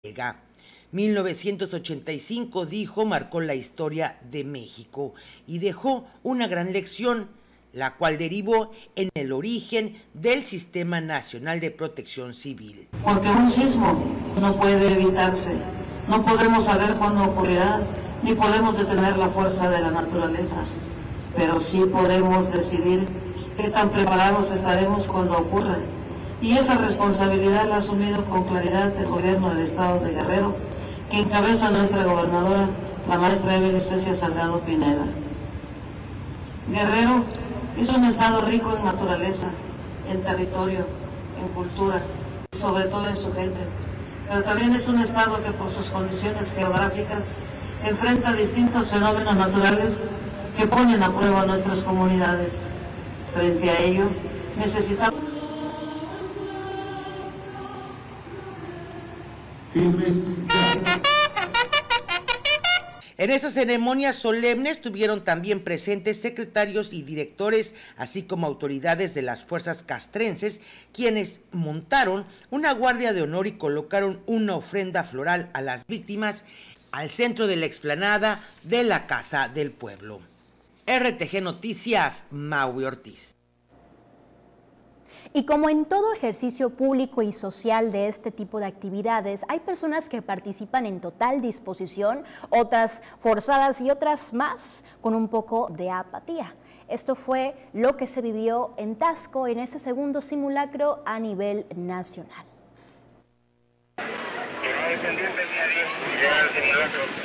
llega. 1985, dijo, marcó la historia de México y dejó una gran lección, la cual derivó en el origen del Sistema Nacional de Protección Civil. Porque un sismo no puede evitarse, no podremos saber cuándo ocurrirá, ni podemos detener la fuerza de la naturaleza, pero sí podemos decidir qué tan preparados estaremos cuando ocurra. Y esa responsabilidad la ha asumido con claridad el gobierno del estado de Guerrero, que encabeza nuestra gobernadora, la maestra Evelyn Cecia Salgado Pineda. Guerrero es un estado rico en naturaleza, en territorio, en cultura, sobre todo en su gente, pero también es un estado que por sus condiciones geográficas enfrenta distintos fenómenos naturales que ponen a prueba nuestras comunidades. Frente a ello, necesitamos firmes. En esa ceremonia solemne estuvieron también presentes secretarios y directores, así como autoridades de las fuerzas castrenses, quienes montaron una guardia de honor y colocaron una ofrenda floral a las víctimas al centro de la explanada de la Casa del Pueblo. RTG Noticias, Maui Ortiz. Y como en todo ejercicio público y social de este tipo de actividades, hay personas que participan en total disposición, otras forzadas y otras más con un poco de apatía. Esto fue lo que se vivió en Taxco en ese segundo simulacro a nivel nacional.